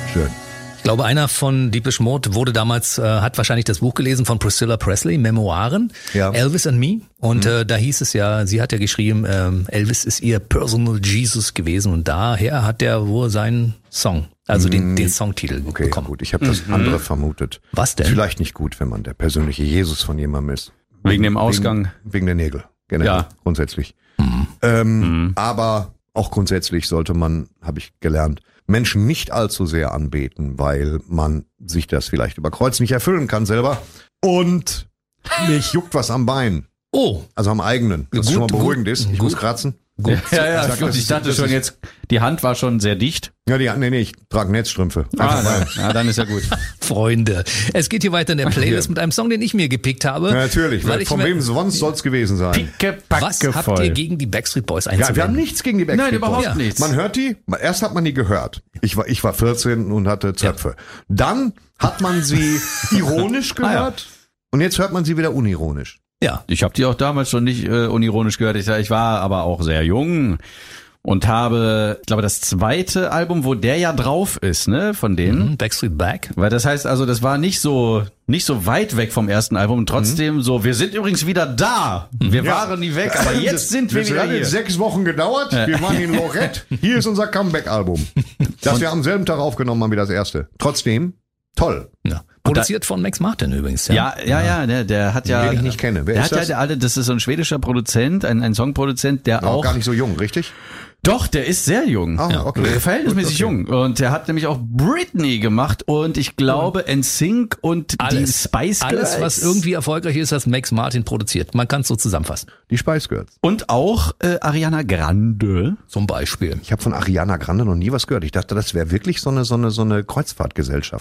Schön. Ich glaube, einer von Depeche Mode wurde damals, hat wahrscheinlich das Buch gelesen von Priscilla Presley, Memoiren, Ja. Elvis and Me. Und da hieß es ja, sie hat ja geschrieben, Elvis ist ihr Personal Jesus gewesen. Und daher hat der wohl seinen Song, also den Songtitel bekommen. Gut, ich habe das andere vermutet. Was denn? Vielleicht nicht gut, wenn man der persönliche Jesus von jemandem ist. Wegen dem Ausgang. Wegen der Nägel, generell, Ja. grundsätzlich. Aber auch grundsätzlich sollte man, habe ich gelernt, Menschen nicht allzu sehr anbeten, weil man sich das vielleicht über Kreuz nicht erfüllen kann selber. Und mich juckt was am Bein, Oh, also am eigenen, was Gut, schon mal gut, beruhigend ist. Ich muss gut. kratzen. gut. Ja, sag, das ich ist- dachte das schon ist- jetzt, die Hand war schon sehr dicht. Ja, ich trage Netzstrümpfe. Einfach weil. Ja, dann ist ja gut. Freunde. Es geht hier weiter in der Playlist mit einem Song, den ich mir gepickt habe. Ja, natürlich, weil ich von mir- wem sonst soll's gewesen sein? Was habt ihr gegen die Backstreet Boys Ja, einzuwenden? wir haben nichts gegen die Backstreet Nein, überhaupt Boys. nichts. Man hört die, erst hat man die gehört. Ich war 14 und hatte Zöpfe. Dann hat man sie ironisch gehört und jetzt hört man sie wieder unironisch. Ja. Ich habe die auch damals schon nicht unironisch gehört. Ich war aber auch sehr jung und habe, ich glaube, das zweite Album, wo der ja drauf ist, ne, von denen. Backstreet Back. Weil das heißt also, das war nicht so weit weg vom ersten Album und trotzdem so, wir sind übrigens wieder da. Wir waren nie weg, aber jetzt sind wir Das wieder hat hier. jetzt 6 Wochen gedauert. Wir waren in Lorette. Hier ist unser Comeback-Album. Das wir am selben Tag aufgenommen haben wie das erste. Trotzdem, toll. Ja. Produziert von Max Martin übrigens. Ja, der hat ja, Den ich nicht kenne. Wer der ist hat das? ja das ist so ein schwedischer Produzent, ein Songproduzent, der Auch auch gar nicht so jung, richtig? Doch, der ist sehr jung. Ah, okay. Verhältnismäßig Gut, okay. jung. Und der hat nämlich auch Britney gemacht und ich glaube NSYNC und die Alles. Spice Girls. Alles, was irgendwie erfolgreich ist, hat Max Martin produziert. Man kann es so zusammenfassen. Die Spice Girls. Und auch Ariana Grande. Zum Beispiel. Ich habe von Ariana Grande noch nie was gehört. Ich dachte, das wäre wirklich so eine Kreuzfahrtgesellschaft.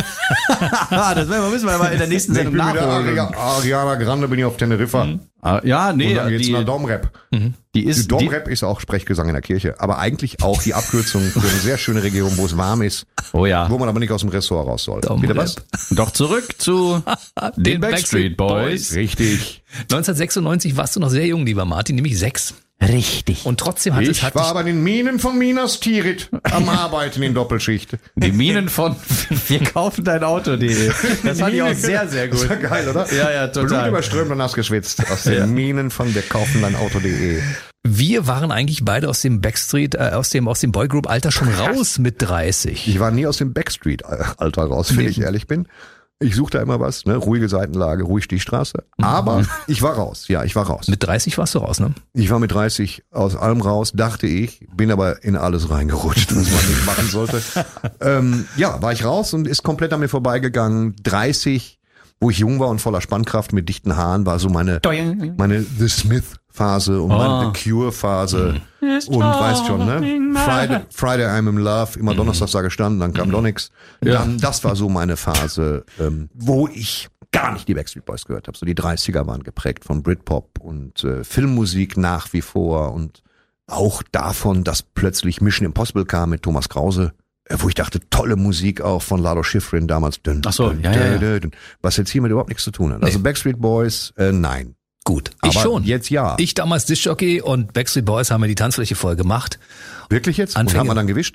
Das müssen wir mal in der nächsten Ich Sendung bin mit der nachholen. Ariana Grande bin ich auf Teneriffa. Ja, Und nee, dann geht's nach die Domrep. ist Domrep ist auch Sprechgesang in der Kirche, aber eigentlich auch die Abkürzung für eine sehr schöne Region, wo es warm ist, Oh ja. wo man aber nicht aus dem Ressort raus soll. Domrep. Bitte was? Doch zurück zu den Backstreet Boys. Richtig. 1996 warst du noch sehr jung, lieber Martin, nämlich 6. Richtig. Und trotzdem hat Ich war bei den Minen von Minas Tirith am Arbeiten in Doppelschicht. Die Minen von wir kaufen dein Auto.de. Das fand ich auch sehr, sehr gut. Ist ja geil, oder? Ja, Blut total. überströmt und nass geschwitzt. Aus den Minen von wir kaufen dein Auto.de. Wir waren eigentlich beide aus dem Backstreet, aus dem Boygroup-Alter schon raus mit 30. Ich war nie aus dem Backstreet-Alter raus, wenn ich ehrlich bin. Ich suche da immer was, ne? Ruhige Seitenlage, ruhig die Straße. Aber ich war raus. Ja, ich war raus. Mit 30 warst du raus, ne? Ich war mit 30 aus allem raus, dachte ich, bin aber in alles reingerutscht, was man nicht machen sollte. Ja, war ich raus und ist komplett an mir vorbeigegangen. 30, wo ich jung war und voller Spannkraft mit dichten Haaren, war so meine The Smith-Phase und meine The Cure-Phase. Und weißt schon, ne? Friday I'm in Love, immer Donnerstags da gestanden, dann kam doch nix. Dann, das war so meine Phase, wo ich gar nicht die Backstreet Boys gehört habe. So die 30er waren geprägt von Britpop und Filmmusik nach wie vor und auch davon, dass plötzlich Mission Impossible kam mit Thomas Krause, wo ich dachte, tolle Musik auch von Lalo Schifrin damals. Ach so, ja. Was jetzt hiermit überhaupt nichts zu tun hat. Also Backstreet Boys, nein. Gut, ich Aber schon. jetzt ja. Ich damals Diskjockey und Backstreet Boys haben mir die Tanzfläche voll gemacht. Wirklich jetzt? Und Anfänge. haben wir dann gewischt?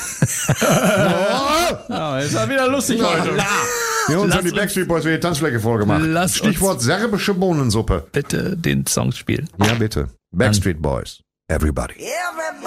Ja, ist ja wieder lustig heute. Wir haben Lass uns die uns- Backstreet Boys wieder die Tanzfläche voll gemacht. Lass Stichwort serbische Bohnensuppe. Bitte den Song spielen. Ja, bitte. Backstreet Boys. Everybody. Everybody.